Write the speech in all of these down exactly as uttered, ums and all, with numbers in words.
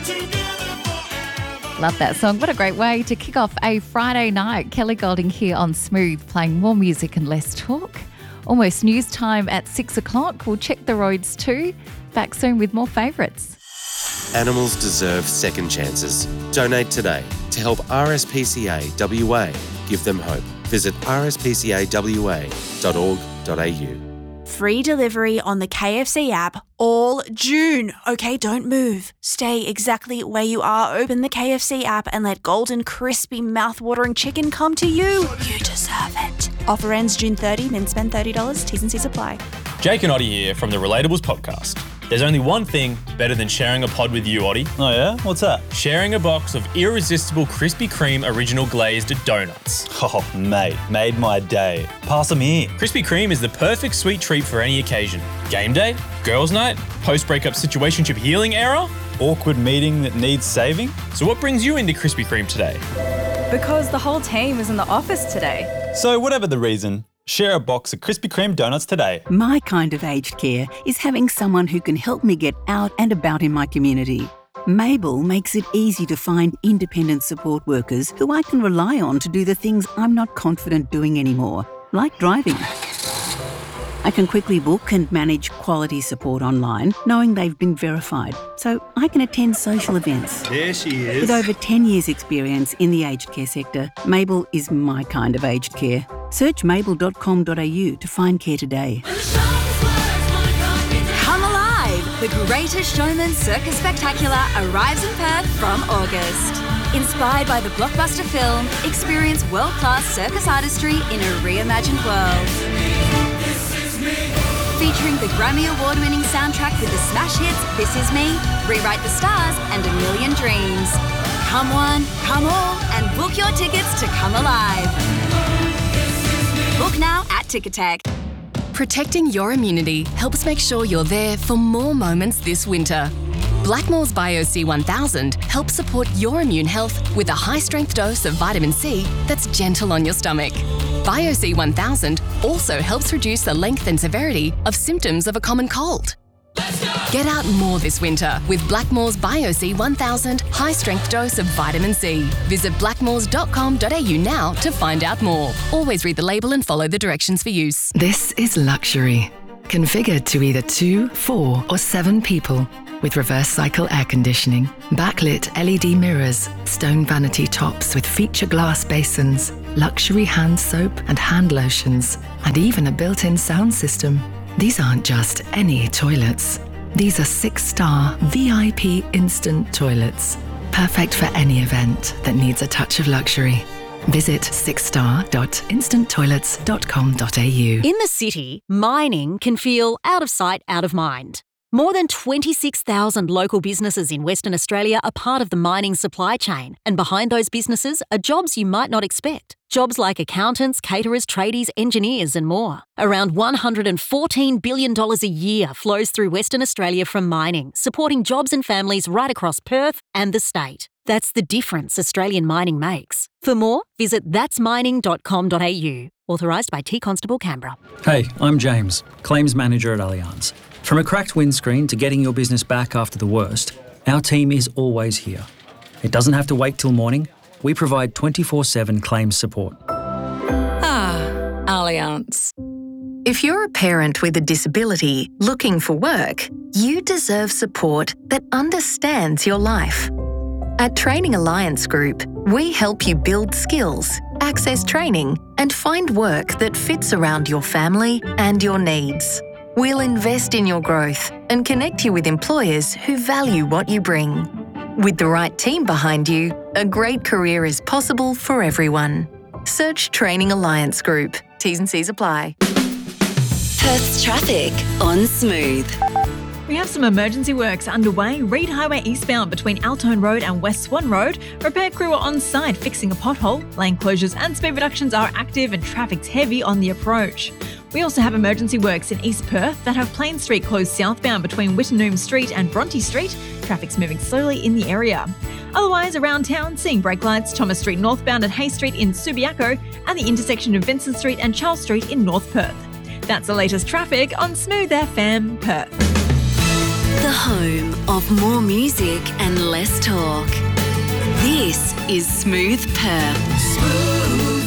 Love that song. What a great way to kick off a Friday night. Kelly Golding here on Smooth, playing more music and less talk. Almost news time at six o'clock. We'll check the roads too. Back soon with more favourites. Animals deserve second chances. Donate today to help R S P C A W A give them hope. Visit r s p c a w a dot org dot a u. Free delivery on the K F C app all June. Okay, don't move. Stay exactly where you are. Open the K F C app and let golden, crispy, mouth-watering chicken come to you. You deserve it. Offer ends June thirtieth, then spend thirty dollars. T's and C's apply. Jake and Oddie here from the Relatables podcast. There's only one thing better than sharing a pod with you, Oddie. Oh yeah? What's that? Sharing a box of irresistible Krispy Kreme original glazed donuts. Oh, mate, made my day. Pass them here. Krispy Kreme is the perfect sweet treat for any occasion. Game day, girls' night, post-breakup situationship healing era. Awkward meeting that needs saving. So what brings you into Krispy Kreme today? Because the whole team is in the office today. So whatever the reason, share a box of Krispy Kreme donuts today. My kind of aged care is having someone who can help me get out and about in my community. Mabel makes it easy to find independent support workers who I can rely on to do the things I'm not confident doing anymore, like driving. I can quickly book and manage quality support online, knowing they've been verified, so I can attend social events. There she is. With over ten years' experience in the aged care sector, Mabel is my kind of aged care. Search mabel dot com dot a u to find care today. Come Alive! The Greatest Showman Circus Spectacular arrives in Perth from August. Inspired by the blockbuster film, experience world-class circus artistry in a reimagined world. Featuring the Grammy Award-winning soundtrack with the smash hits This Is Me, Rewrite the Stars and A Million Dreams. Come one, come all, and book your tickets to Come Alive. Book now at Ticketek. Protecting your immunity helps make sure you're there for more moments this winter. Blackmores Bio C one thousand helps support your immune health with a high-strength dose of vitamin C that's gentle on your stomach. Bio C one thousand also helps reduce the length and severity of symptoms of a common cold. Get out more this winter with Blackmores Bio C one thousand high-strength dose of vitamin C. Visit blackmores dot com dot a u now to find out more. Always read the label and follow the directions for use. This is luxury, configured to either two, four or seven people, with reverse cycle air conditioning, backlit L E D mirrors, stone vanity tops with feature glass basins, luxury hand soap and hand lotions, and even a built-in sound system. These aren't just any toilets. These are six-star V I P instant toilets, perfect for any event that needs a touch of luxury. Visit six star dot instant toilets dot com dot a u. In the city, mining can feel out of sight, out of mind. More than twenty-six thousand local businesses in Western Australia are part of the mining supply chain, and behind those businesses are jobs you might not expect. Jobs like accountants, caterers, tradies, engineers and more. Around one hundred fourteen billion dollars a year flows through Western Australia from mining, supporting jobs and families right across Perth and the state. That's the difference Australian mining makes. For more, visit thats mining dot com dot a u. Authorised by T Constable Canberra. Hey, I'm James, Claims Manager at Allianz. From a cracked windscreen to getting your business back after the worst, our team is always here. It doesn't have to wait till morning. We provide twenty-four seven claims support. Ah, Allianz. If you're a parent with a disability looking for work, you deserve support that understands your life. At Training Alliance Group, we help you build skills, access training, and find work that fits around your family and your needs. We'll invest in your growth and connect you with employers who value what you bring. With the right team behind you, a great career is possible for everyone. Search Training Alliance Group. T's and C's apply. Perth's traffic on Smooth. We have some emergency works underway. Reid Highway eastbound between Altone Road and West Swan Road. Repair crew are on site fixing a pothole. Lane closures and speed reductions are active and traffic's heavy on the approach. We also have emergency works in East Perth that have Plain Street closed southbound between Wittenoom Street and Bronte Street. Traffic's moving slowly in the area. Otherwise, around town, seeing brake lights, Thomas Street northbound at Hay Street in Subiaco and the intersection of Vincent Street and Charles Street in North Perth. That's the latest traffic on Smooth F M Perth. The home of more music and less talk. This is Smooth Perth. Smooth.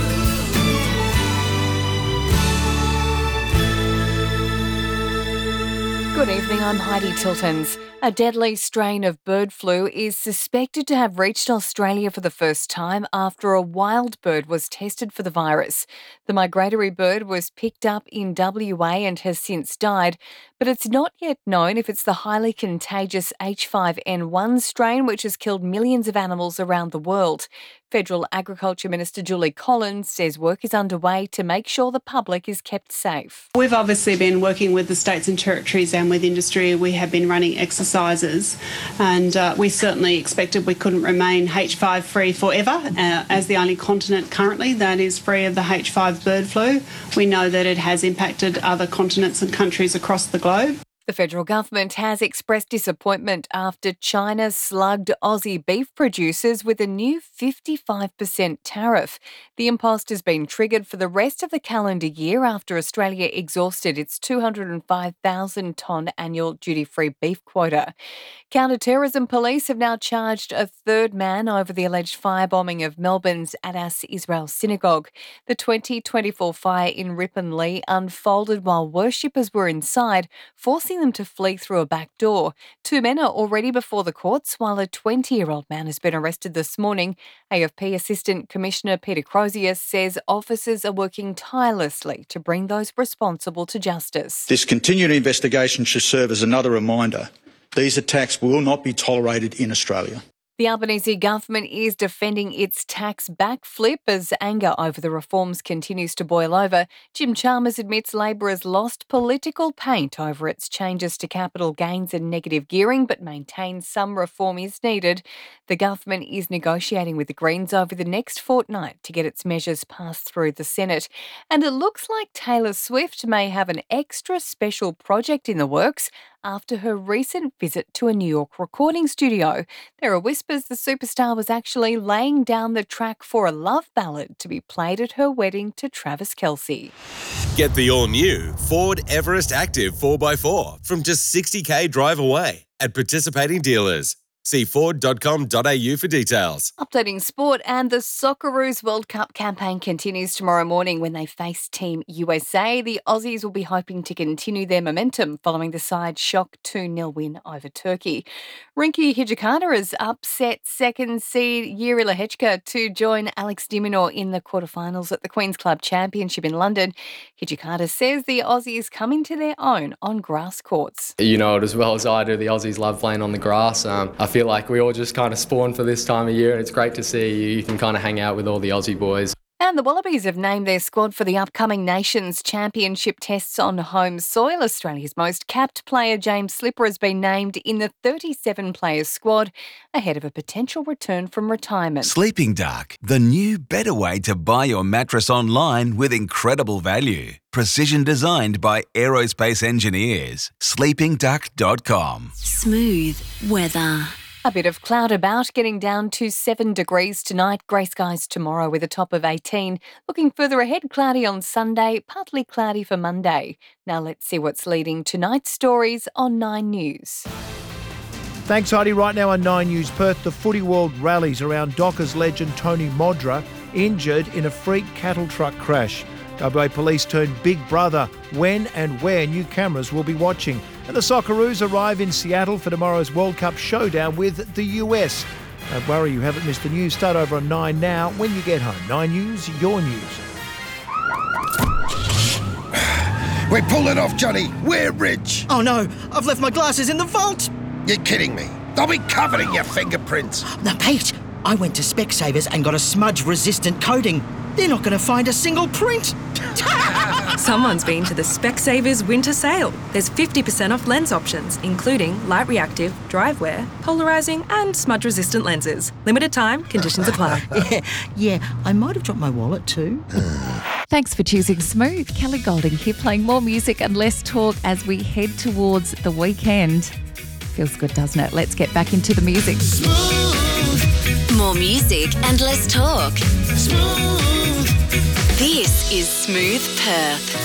Good evening, I'm Heidi Tiltons. A deadly strain of bird flu is suspected to have reached Australia for the first time after a wild bird was tested for the virus. The migratory bird was picked up in W A and has since died, but it's not yet known if it's the highly contagious H five N one strain which has killed millions of animals around the world. Federal Agriculture Minister Julie Collins says work is underway to make sure the public is kept safe. We've obviously been working with the states and territories and with industry. We have been running exercises, and uh, we certainly expected we couldn't remain H five free forever uh, as the only continent currently that is free of the H five bird flu. We know that it has impacted other continents and countries across the globe. The federal government has expressed disappointment after China slugged Aussie beef producers with a new fifty-five percent tariff. The impost has been triggered for the rest of the calendar year after Australia exhausted its two hundred five thousand tonne annual duty-free beef quota. Counter-terrorism police have now charged a third man over the alleged firebombing of Melbourne's Adas Israel Synagogue. The twenty twenty-four fire in Ripon Lee unfolded while worshippers were inside, forcing them to flee through a back door. Two men are already before the courts, while a twenty-year-old man has been arrested this morning. A F P Assistant Commissioner Peter Crozier says officers are working tirelessly to bring those responsible to justice. This continued investigation should serve as another reminder. These attacks will not be tolerated in Australia. The Albanese government is defending its tax backflip as anger over the reforms continues to boil over. Jim Chalmers admits Labor has lost political paint over its changes to capital gains and negative gearing, but maintains some reform is needed. The government is negotiating with the Greens over the next fortnight to get its measures passed through the Senate. And it looks like Taylor Swift may have an extra special project in the works after her recent visit to a New York recording studio. There are whispers the superstar was actually laying down the track for a love ballad to be played at her wedding to Travis Kelce. Get the all-new Ford Everest Active four by four from just sixty k drive away at participating dealers. See ford dot com dot a u for details. Updating sport, and the Socceroos World Cup campaign continues tomorrow morning when they face Team U S A. The Aussies will be hoping to continue their momentum following the side's shock two nil win over Turkey. Rinky Hijikata has upset second seed Jiri Lehečka to join Alex de Minaur in the quarterfinals at the Queen's Club Championship in London. Hijikata says the Aussies come into their own on grass courts. You know it as well as I do, the Aussies love playing on the grass. Um, I feel like we all just kind of spawn for this time of year, and it's great to see you can kind of hang out with all the Aussie boys. And the Wallabies have named their squad for the upcoming Nations Championship tests on home soil. Australia's most capped player, James Slipper, has been named in the thirty-seven player squad ahead of a potential return from retirement. Sleeping Dark, the new better way to buy your mattress online with incredible value. Precision designed by aerospace engineers. sleeping duck dot com. Smooth weather. A bit of cloud about, getting down to seven degrees tonight. Grey skies tomorrow with a top of eighteen. Looking further ahead, cloudy on Sunday, partly cloudy for Monday. Now let's see what's leading tonight's stories on Nine News. Thanks, Heidi. Right now on Nine News Perth, the footy world rallies around Dockers legend Tony Modra, injured in a freak cattle truck crash. W A Police turn Big Brother when and where new cameras will be watching. And the Socceroos arrive in Seattle for tomorrow's World Cup showdown with the U S. Don't worry, you haven't missed the news. Start over on Nine now when you get home. Nine News, your news. We pulled it off, Johnny. We're rich. Oh no, I've left my glasses in the vault. You're kidding me. They'll be covered in your fingerprints. Now, Pete, I went to Specsavers and got a smudge-resistant coating. They're not going to find a single print. Someone's been to the Specsavers winter sale. There's fifty percent off lens options, including light reactive, drive wear, polarising and smudge-resistant lenses. Limited time, conditions apply. yeah, yeah, I might have dropped my wallet too. Thanks for choosing Smooth. Kelly Golding here, playing more music and less talk as we head towards the weekend. Feels good, doesn't it? Let's get back into the music. Smooth. More music and less talk. Smooth. This is Smooth Perth.